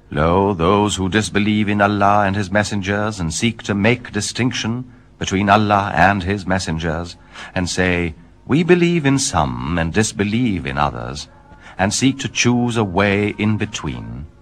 Lo, those who disbelieve in Allah and His messengers, and seek to make distinction between Allah and His messengers, and say, we believe in some and disbelieve in others, and seek to choose a way in between.